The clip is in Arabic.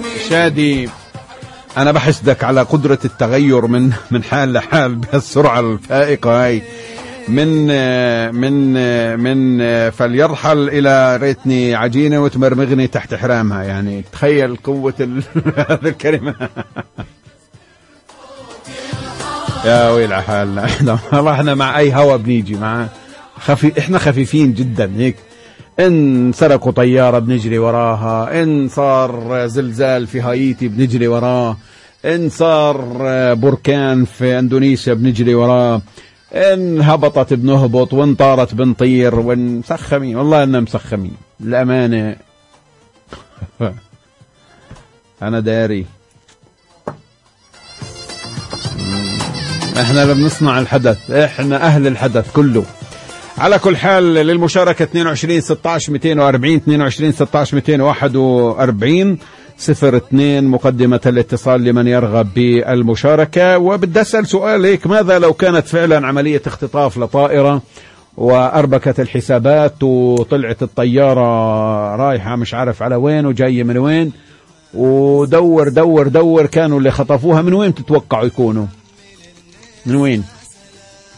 شادي أنا بحسدك على قدرة التغير من حال لحال بهالسرعة الفائقة هاي. من فليرحل إلى ريتني عجينة وتمرمغني تحت حرامها. يعني تخيل قوة هذه الكلمة. يا ويل حالنا والله. احنا مع أي هوا بنيجي مع احنا خفيفين جدا هيك. إن سرقوا طيارة بنجري وراها، إن صار زلزال في هايتي بنجري وراه، إن صار بركان في أندونيسيا بنجري وراه، إن هبطت بنهبط، وإن طارت بنطير، وإن مسخمين. والله إننا مسخمين الأمانة. أنا داري إحنا اللي بنصنع الحدث، إحنا أهل الحدث كله. على كل حال للمشاركة 22 16 240 22 16 241 02 مقدمة الاتصال لمن يرغب بالمشاركة. وبدي أسأل سؤال هيك: ماذا لو كانت فعلا عملية اختطاف لطائرة وأربكت الحسابات وطلعت الطيارة رايحة مش عارف على وين وجاية من وين، ودور دور دور كانوا اللي خطفوها من وين تتوقعوا يكونوا؟ من وين؟